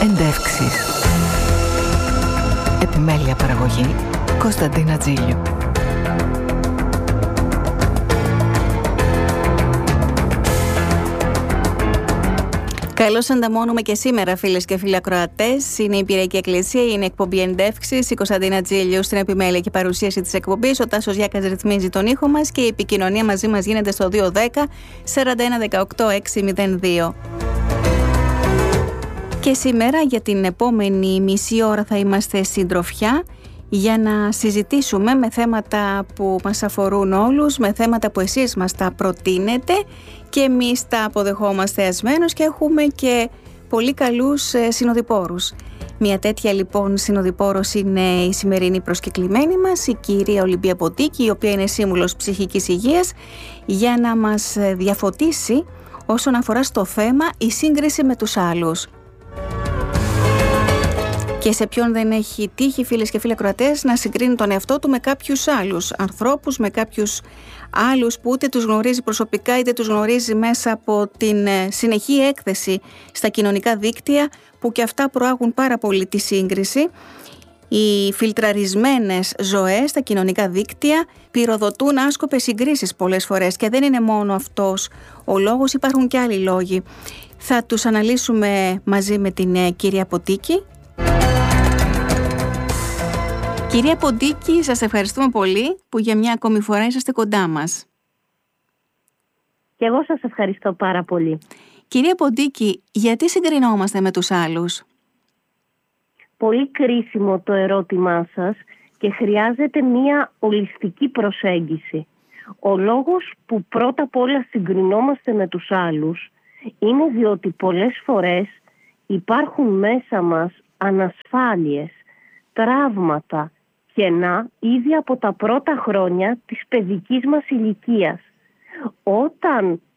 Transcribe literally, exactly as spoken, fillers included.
Εντεύξεις. Επιμέλεια παραγωγή Κωνσταντίνα Τζίλιο. Καλώς ανταμώνουμε και σήμερα, φίλες και φίλοι ακροατές. Είναι η Πυριακή Εκκλησία, είναι η εκπομπή Εντεύξεις. Η Κωνσταντίνα Τζίλιο στην επιμέλεια και παρουσίαση της εκπομπής. Ο Τάσος Γιάκας ρυθμίζει τον ήχο μας και η επικοινωνία μαζί μας γίνεται στο δύο δέκα σαράντα ένα δεκαοκτώ εξακόσια δύο. Και σήμερα για την επόμενη μισή ώρα θα είμαστε συντροφιά για να συζητήσουμε με θέματα που μας αφορούν όλους, με θέματα που εσείς μας τα προτείνετε και εμείς τα αποδεχόμαστε ασμένως και έχουμε και πολύ καλούς συνοδοιπόρους. Μια τέτοια λοιπόν συνοδοιπόρος είναι η σημερινή προσκεκλημένη μας, η κυρία Ολυμπία Ποντίκη, η οποία είναι σύμβουλος ψυχικής υγείας, για να μας διαφωτίσει όσον αφορά στο θέμα η σύγκριση με τους άλλους. Και σε ποιον δεν έχει τύχει, φίλες και φίλοι ακροατές, να συγκρίνει τον εαυτό του με κάποιους άλλους ανθρώπους, με κάποιους άλλους που ούτε τους γνωρίζει προσωπικά είτε τους γνωρίζει μέσα από την συνεχή έκθεση στα κοινωνικά δίκτυα, που και αυτά προάγουν πάρα πολύ τη σύγκριση. Οι φιλτραρισμένες ζωές στα κοινωνικά δίκτυα πυροδοτούν άσκοπες συγκρίσεις πολλές φορές και δεν είναι μόνο αυτός ο λόγος, υπάρχουν και άλλοι λόγοι. Θα τους αναλύσουμε μαζί με την κυρία Ποντίκη. Κυρία Ποντίκη, σας ευχαριστούμε πολύ που για μια ακόμη φορά είσαστε κοντά μας. Και εγώ σας ευχαριστώ πάρα πολύ. Κυρία Ποντίκη, γιατί συγκρινόμαστε με τους άλλους? Πολύ κρίσιμο το ερώτημά σας και χρειάζεται μια ολιστική προσέγγιση. Ο λόγος που πρώτα απ' όλα συγκρινόμαστε με τους άλλους είναι διότι πολλές φορές υπάρχουν μέσα μας ανασφάλειες, τραύματα, κενά ήδη από τα πρώτα χρόνια της παιδικής μας ηλικίας. Όταν